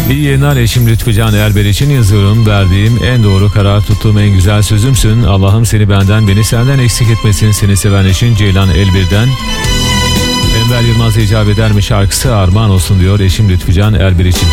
İyi yayınlar, eşim Lütfücan Erber için yazıyorum. Verdiğim en doğru karar, tuttuğum en güzel sözümsün. Allah'ım seni benden, beni senden eksik etmesin. Seni seven eşin Ceylan Elbir'den. Enver Yılmaz'a icap eder mi şarkısı armağan olsun diyor eşim Lütfücan Erber için.